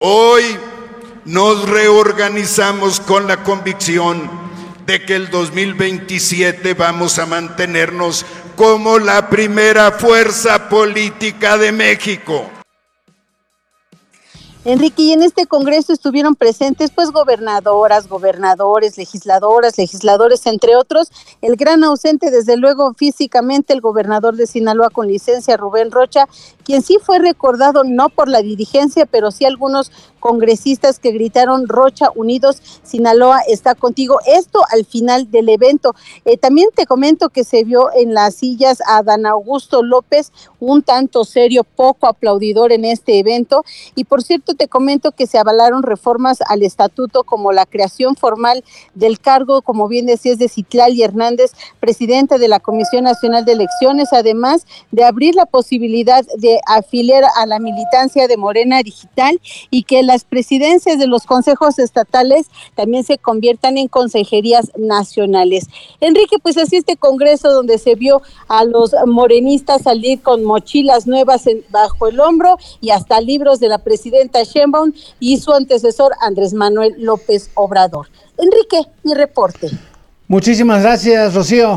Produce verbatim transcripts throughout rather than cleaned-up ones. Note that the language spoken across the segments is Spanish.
Hoy nos reorganizamos con la convicción de que el dos mil veintisiete vamos a mantenernos como la primera fuerza política de México. Enrique, y en este congreso estuvieron presentes pues gobernadoras, gobernadores, legisladoras, legisladores, entre otros. El gran ausente, desde luego, físicamente, el gobernador de Sinaloa con licencia, Rubén Rocha, quien sí fue recordado no por la dirigencia, pero sí algunos congresistas que gritaron: Rocha, unidos, Sinaloa está contigo. Esto al final del evento. Eh, también te comento que se vio en las sillas a Adán Augusto López, un tanto serio, poco aplaudidor en este evento. Y por cierto, te comento que se avalaron reformas al estatuto, como la creación formal del cargo, como bien decías, de Citlali Hernández, presidenta de la Comisión Nacional de Elecciones, además de abrir la posibilidad de afiliar a la militancia de Morena Digital, y que las presidencias de los consejos estatales también se conviertan en consejerías nacionales. Enrique, pues así este congreso donde se vio a los morenistas salir con mochilas nuevas en, bajo el hombro, y hasta libros de la presidenta Sheinbaum y su antecesor Andrés Manuel López Obrador. Enrique, mi reporte. Muchísimas gracias, Rocío.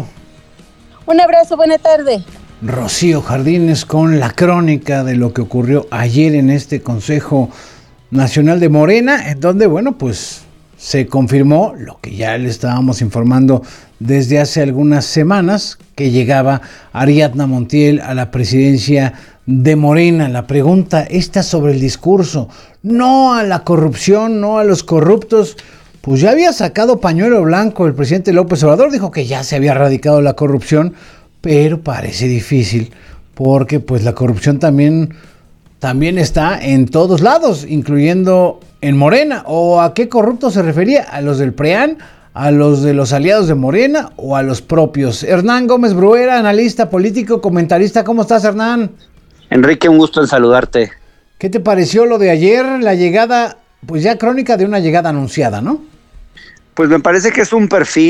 Un abrazo, buena tarde. Rocío Jardines con la crónica de lo que ocurrió ayer en este Consejo Nacional de Morena, en donde, bueno, pues se confirmó lo que ya le estábamos informando desde hace algunas semanas, que llegaba Ariadna Montiel a la presidencia de Morena. La pregunta está sobre el discurso, no a la corrupción, no a los corruptos. Pues ya había sacado pañuelo blanco el presidente López Obrador, dijo que ya se había erradicado la corrupción, pero parece difícil, porque pues la corrupción también, también está en todos lados, incluyendo en Morena. ¿O a qué corruptos se refería? ¿A los del PRIAN? ¿A los de los aliados de Morena? ¿O a los propios? Hernán Gómez Bruera, analista político, comentarista. ¿Cómo estás, Hernán? Enrique, un gusto en saludarte. ¿Qué te pareció lo de ayer? La llegada, pues ya crónica de una llegada anunciada, ¿no? Pues me parece que es un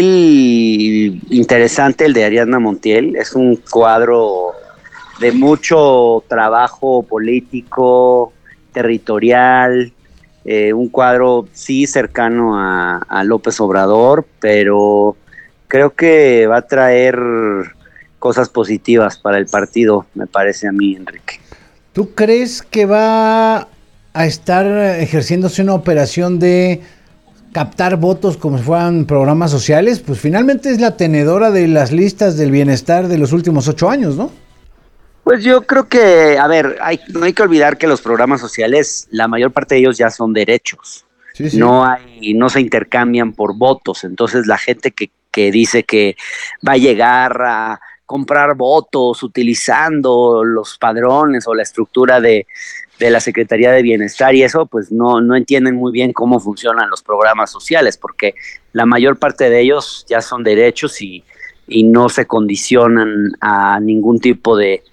perfil interesante el de Ariadna Montiel. Es un cuadro de mucho trabajo político, territorial, eh, un cuadro sí cercano a, a López Obrador, pero creo que va a traer cosas positivas para el partido, me parece a mí, Enrique. ¿Tú crees que va a estar ejerciéndose una operación de captar votos como si fueran programas sociales? Pues finalmente es la tenedora de las listas del bienestar de los últimos ocho años, ¿no? Pues yo creo que, a ver, hay, no hay que olvidar que los programas sociales, la mayor parte de ellos ya son derechos. Sí, sí. No hay, no se intercambian por votos. Entonces la gente que, que dice que va a llegar a comprar votos utilizando los padrones o la estructura de de la Secretaría de Bienestar y eso, pues no, no entienden muy bien cómo funcionan los programas sociales, porque la mayor parte de ellos ya son derechos y, y no se condicionan a ningún tipo de,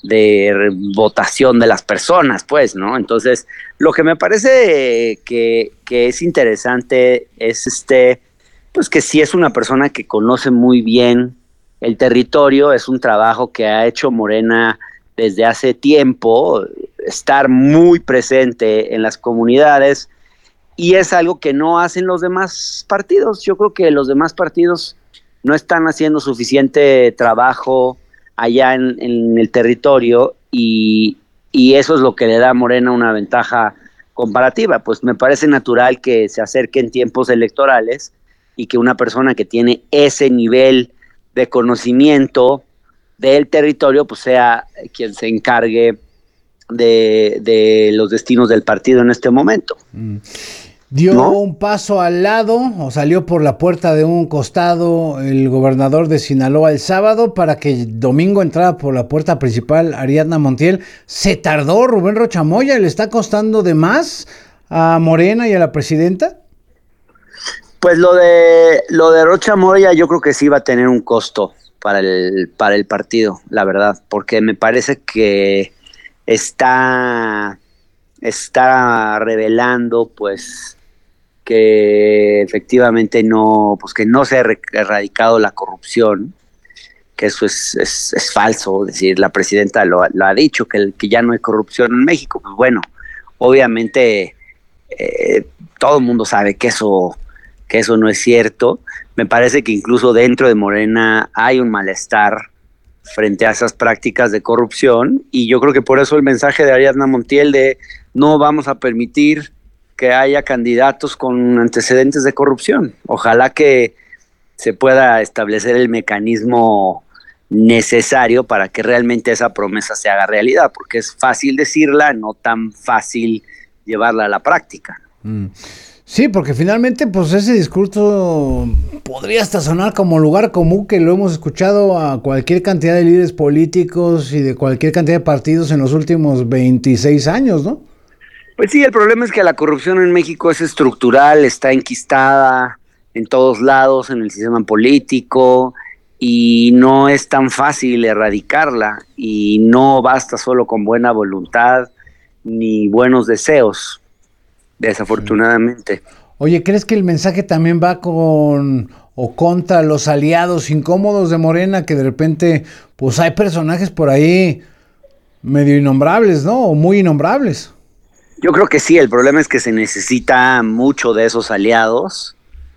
de votación de las personas, pues, ¿no? Entonces, lo que me parece que, que es interesante es este, pues que sí es una persona que conoce muy bien el territorio, es un trabajo que ha hecho Morena desde hace tiempo, estar muy presente en las comunidades, y es algo que no hacen los demás partidos. Yo creo que los demás partidos no están haciendo suficiente trabajo allá en, en el territorio, y, y eso es lo que le da a Morena una ventaja comparativa. Pues me parece natural que se acerque en tiempos electorales y que una persona que tiene ese nivel de conocimiento del territorio pues sea quien se encargue de, de los destinos del partido en este momento. Mm. Dio ¿No? un paso al lado o salió por la puerta de un costado el gobernador de Sinaloa el sábado para que el domingo entrara por la puerta principal Ariadna Montiel. ¿Se tardó Rubén Rocha Moya? ¿Le está costando de más a Morena y a la presidenta? Pues lo de lo de Rocha Moya yo creo que sí va a tener un costo para el para el partido, la verdad, porque me parece que está está revelando pues que efectivamente no pues que no se ha erradicado la corrupción, que eso es es, es falso. Es decir, la presidenta lo, lo ha dicho, que, que ya no hay corrupción en México. Pues bueno, obviamente eh, todo el mundo sabe que eso, que eso no es cierto. Me parece que incluso dentro de Morena hay un malestar frente a esas prácticas de corrupción, y yo creo que por eso el mensaje de Ariadna Montiel de no vamos a permitir que haya candidatos con antecedentes de corrupción. Ojalá que se pueda establecer el mecanismo necesario para que realmente esa promesa se haga realidad, porque es fácil decirla, no tan fácil llevarla a la práctica. Mm. Sí, porque finalmente pues ese discurso podría hasta sonar como lugar común, que lo hemos escuchado a cualquier cantidad de líderes políticos y de cualquier cantidad de partidos en los últimos veintiséis años, ¿no? Pues sí, el problema es que la corrupción en México es estructural, está enquistada en todos lados, en el sistema político, y no es tan fácil erradicarla, y no basta solo con buena voluntad ni buenos deseos, desafortunadamente. Oye, ¿crees que el mensaje también va con o contra los aliados incómodos de Morena, que de repente pues hay personajes por ahí medio innombrables, ¿no? O muy innombrables. Yo creo que sí, el problema es que se necesita mucho de esos aliados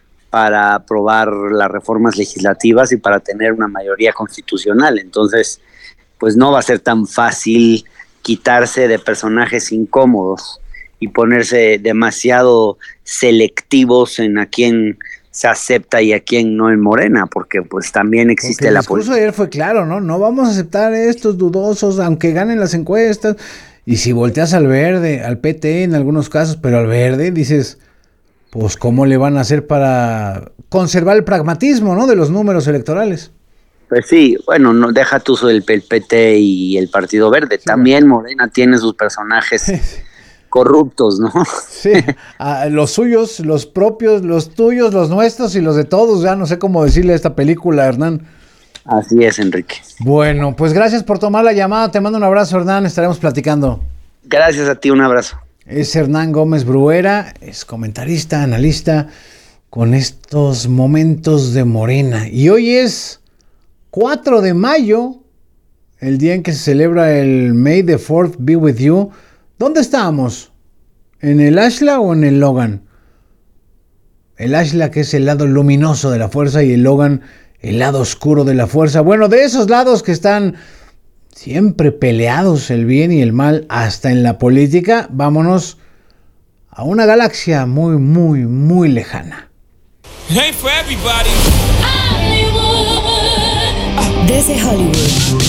para aprobar las reformas legislativas y para tener una mayoría constitucional. Entonces, pues no va a ser tan fácil quitarse de personajes incómodos y ponerse demasiado selectivos en a quién se acepta y a quién no en Morena, porque pues también existe porque la política. El discurso de ayer fue claro, ¿no? No vamos a aceptar estos dudosos, aunque ganen las encuestas. Y si volteas al Verde, al P T en algunos casos, pero al Verde dices, pues ¿cómo le van a hacer para conservar el pragmatismo, ¿no? De los números electorales. Pues sí, bueno, no deja tú el, el P T y el Partido Verde, sí, también Morena tiene sus personajes corruptos, ¿no? Sí, a los suyos, los propios, los tuyos, los nuestros y los de todos, ya no sé cómo decirle a esta película, Hernán. Así es, Enrique. Bueno, pues gracias por tomar la llamada, te mando un abrazo, Hernán, estaremos platicando. Gracias a ti, un abrazo. Es Hernán Gómez Bruera, es comentarista, analista, con estos momentos de Morena. Y hoy es cuatro de mayo, el día en que se celebra el May the fourth be with you. ¿Dónde estábamos? ¿En el Ashla o en el Logan? El Ashla, que es el lado luminoso de la fuerza, y el Logan, el lado oscuro de la fuerza. Bueno, de esos lados que están siempre peleados, el bien y el mal, hasta en la política, vámonos a una galaxia muy, muy, muy lejana. Desde Hollywood.